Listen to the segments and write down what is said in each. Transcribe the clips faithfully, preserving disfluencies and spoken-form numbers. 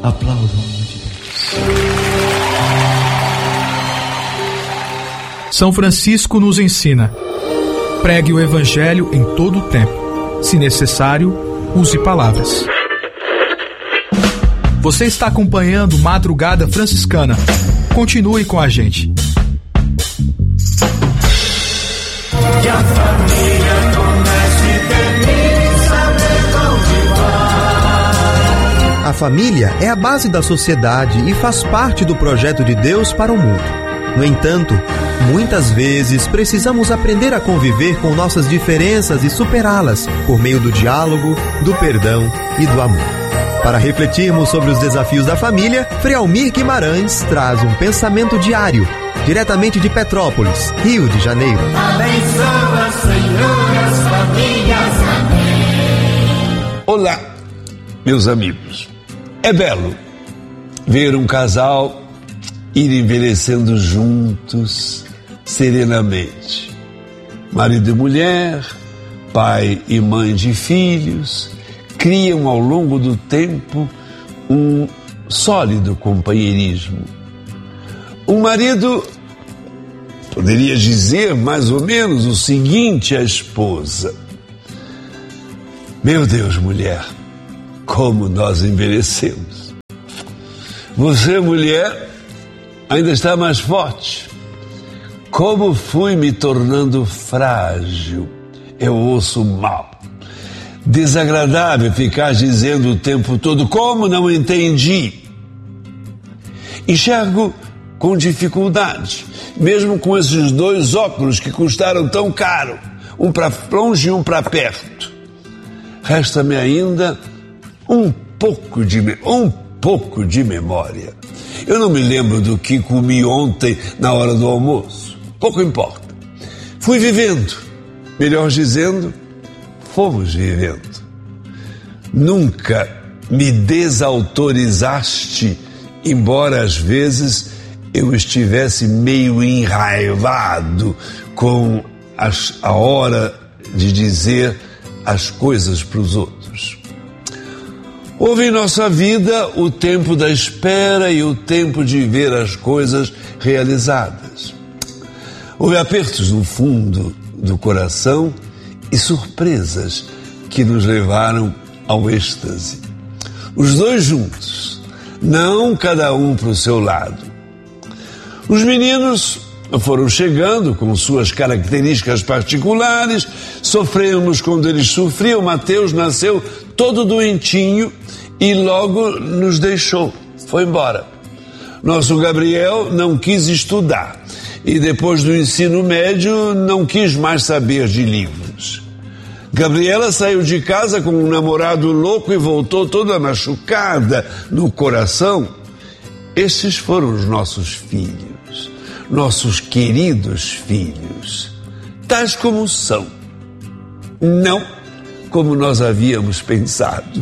Aplauda o amor de Deus. São Francisco nos ensina: pregue o Evangelho em todo o tempo. Se necessário, use palavras. Você está acompanhando Madrugada Franciscana. Continue com a gente. Que a família comece e termine, saber onde vai. A família é a base da sociedade e faz parte do projeto de Deus para o mundo. No entanto, muitas vezes precisamos aprender a conviver com nossas diferenças e superá-las por meio do diálogo, do perdão e do amor. Para refletirmos sobre os desafios da família, Frei Almir Guimarães traz um pensamento diário, diretamente de Petrópolis, Rio de Janeiro. Abençoa, Senhor, as famílias. Amém. Olá, meus amigos. É belo ver um casal ir envelhecendo juntos, serenamente. Marido e mulher, pai e mãe de filhos, criam ao longo do tempo um sólido companheirismo. O marido poderia dizer mais ou menos o seguinte à esposa: meu Deus, mulher, como nós envelhecemos. Você, mulher, ainda está mais forte. Como fui me tornando frágil. Eu ouço mal. Desagradável ficar dizendo o tempo todo: como não entendi. Enxergo com dificuldade, mesmo com esses dois óculos que custaram tão caro, um para longe e um para perto. Resta-me ainda um pouco de um pouco de memória. Eu não me lembro do que comi ontem na hora do almoço. Pouco importa. Fui vivendo, melhor dizendo, fomos vivendo. Nunca me desautorizaste, embora às vezes eu estivesse meio enraivado com as, a hora de dizer as coisas para os outros. Houve em nossa vida o tempo da espera e o tempo de ver as coisas realizadas. Houve apertos no fundo do coração e surpresas que nos levaram ao êxtase. Os dois juntos, não cada um para o seu lado. Os meninos foram chegando com suas características particulares, sofremos quando eles sofriam. Mateus nasceu todo doentinho e logo nos deixou, foi embora. Nosso Gabriel não quis estudar e depois do ensino médio não quis mais saber de livros. Gabriela saiu de casa com um namorado louco e voltou toda machucada no coração. Esses foram os nossos filhos, nossos queridos filhos, tais como são, não como nós havíamos pensado.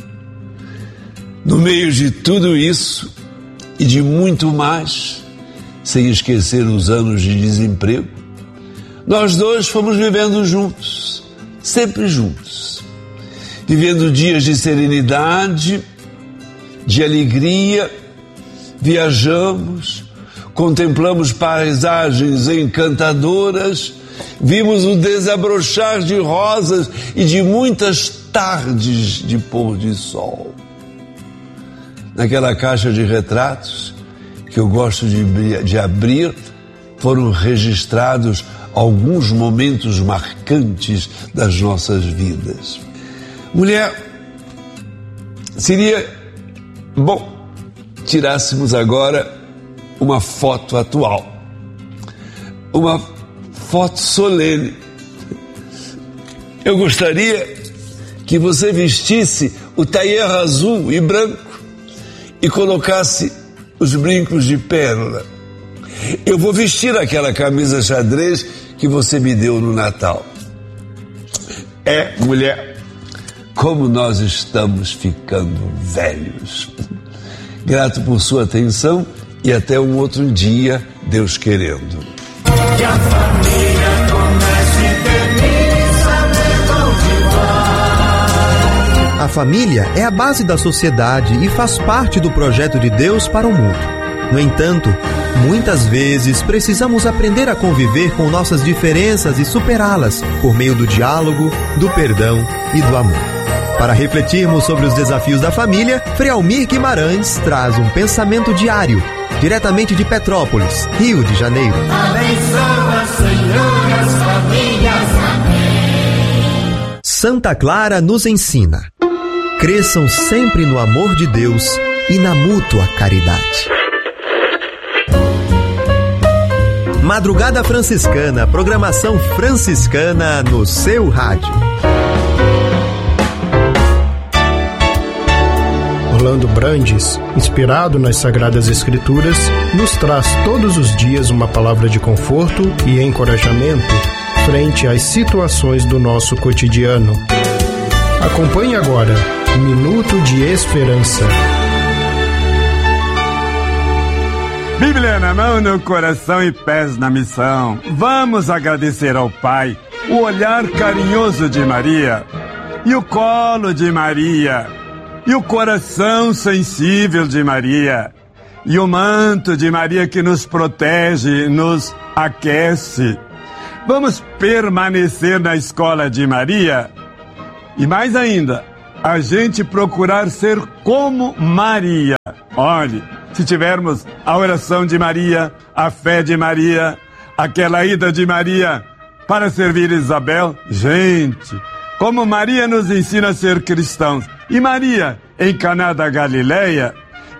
No meio de tudo isso e de muito mais, sem esquecer os anos de desemprego, nós dois fomos vivendo juntos, sempre juntos, vivendo dias de serenidade, de alegria. Viajamos, contemplamos paisagens encantadoras, vimos o desabrochar de rosas e de muitas tardes de pôr de sol. Naquela caixa de retratos que eu gosto de, de abrir, foram registrados alguns momentos marcantes das nossas vidas. Mulher, seria bom tirássemos agora uma foto atual, uma foto solene. Eu gostaria que você vestisse o tailleur azul e branco e colocasse os brincos de pérola. Eu vou vestir aquela camisa xadrez que você me deu no Natal. É, mulher, como nós estamos ficando velhos. Grato por sua atenção e até um outro dia, Deus querendo. Que a família comece e termine, saber onde vai. A A família é a base da sociedade e faz parte do projeto de Deus para o mundo. No entanto, muitas vezes precisamos aprender a conviver com nossas diferenças e superá-las por meio do diálogo, do perdão e do amor. Para refletirmos sobre os desafios da família, Frei Almir Guimarães traz um pensamento diário, diretamente de Petrópolis, Rio de Janeiro. Abençoa, Senhor, as famílias. Amém. Santa Clara nos ensina: cresçam sempre no amor de Deus e na mútua caridade. Madrugada Franciscana, programação franciscana no seu rádio. Orlando Brandes, inspirado nas Sagradas Escrituras, nos traz todos os dias uma palavra de conforto e encorajamento frente às situações do nosso cotidiano. Acompanhe agora Minuto de Esperança. Bíblia na mão, no coração e pés na missão. Vamos agradecer ao Pai o olhar carinhoso de Maria e o colo de Maria e o coração sensível de Maria e o manto de Maria que nos protege, nos aquece. Vamos permanecer na escola de Maria e mais ainda, a gente procurar ser como Maria. Olhe, se tivermos a oração de Maria, a fé de Maria, aquela ida de Maria para servir Isabel, gente, como Maria nos ensina a ser cristãos. E Maria, em Caná da Galileia,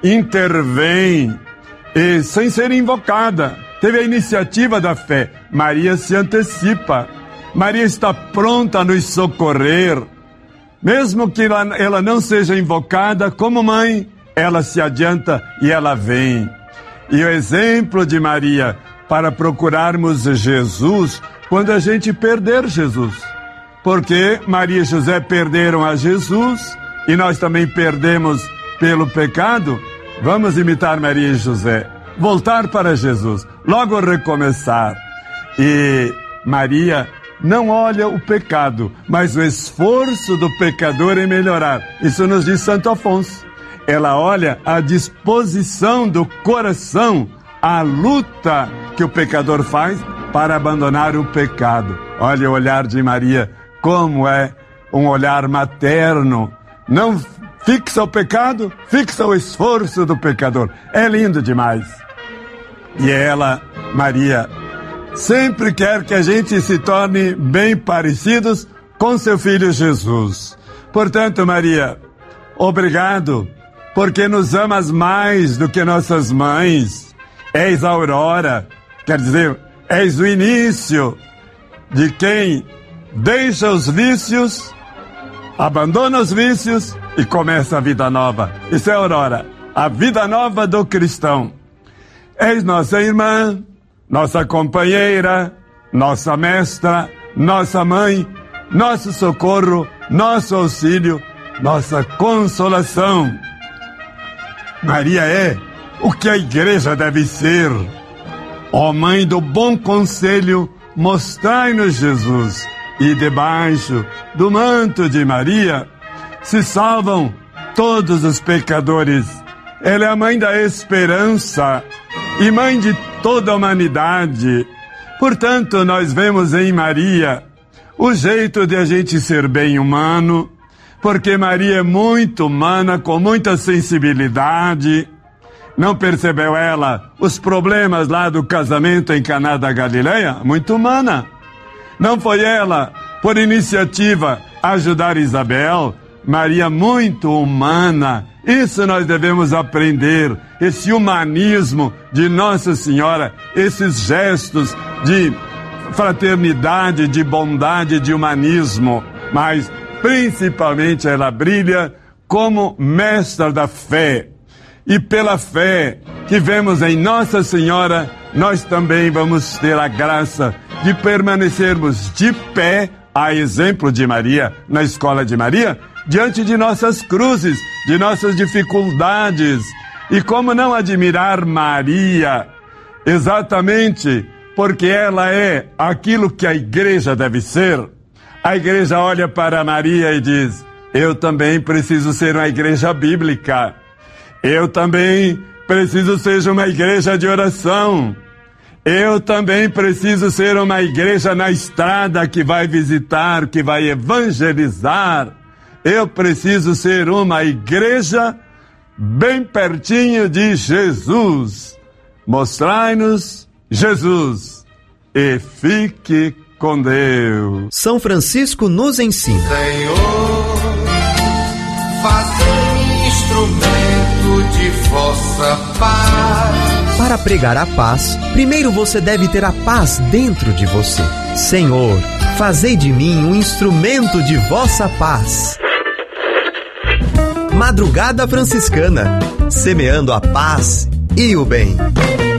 intervém e, sem ser invocada, teve a iniciativa da fé. Maria se antecipa. Maria está pronta a nos socorrer. Mesmo que ela, ela não seja invocada como mãe, ela se adianta e ela vem. E o exemplo de Maria para procurarmos Jesus quando a gente perder Jesus. Porque Maria e José perderam a Jesus e nós também perdemos pelo pecado. Vamos imitar Maria e José. Voltar para Jesus. Logo recomeçar. E Maria não olha o pecado, mas o esforço do pecador em melhorar. Isso nos diz Santo Afonso. Ela olha a disposição do coração, a luta que o pecador faz para abandonar o pecado. Olha o olhar de Maria, como é um olhar materno. Não fixa o pecado, fixa o esforço do pecador. É lindo demais. E ela, Maria, sempre quer que a gente se torne bem parecidos com seu filho Jesus. Portanto, Maria, obrigado, porque nos amas mais do que nossas mães. És a aurora, quer dizer, és o início de quem deixa os vícios, abandona os vícios e começa a vida nova. Isso é a aurora, a vida nova do cristão. És nossa irmã, nossa companheira, nossa mestra, nossa mãe, nosso socorro, nosso auxílio, nossa consolação. Maria é o que a igreja deve ser. Ó Mãe do bom conselho, mostrai-nos Jesus. E debaixo do manto de Maria se salvam todos os pecadores. Ela é a mãe da esperança e mãe de toda a humanidade. Portanto, nós vemos em Maria o jeito de a gente ser bem humano, porque Maria é muito humana, com muita sensibilidade. Não percebeu ela os problemas lá do casamento em Caná da Galileia? Muito humana. Não foi ela, por iniciativa, ajudar Isabel? Maria muito humana. Isso nós devemos aprender, esse humanismo de Nossa Senhora, esses gestos de fraternidade, de bondade, de humanismo. Mas principalmente ela brilha como mestra da fé. E pela fé que vemos em Nossa Senhora, nós também vamos ter a graça de permanecermos de pé, a exemplo de Maria, na escola de Maria, diante de nossas cruzes, de nossas dificuldades. E como não admirar Maria, exatamente porque ela é aquilo que a igreja deve ser. A igreja olha para Maria e diz: Eu também preciso ser uma igreja bíblica. Eu também preciso ser uma igreja de oração. Eu também preciso ser uma igreja na estrada que vai visitar, que vai evangelizar. Eu preciso ser uma igreja bem pertinho de Jesus. Mostrai-nos Jesus e fique com Deus. São Francisco nos ensina. Senhor, fazei-me instrumento de vossa paz. Para pregar a paz, primeiro você deve ter a paz dentro de você. Senhor, fazei de mim um instrumento de vossa paz. Madrugada Franciscana, semeando a paz e o bem.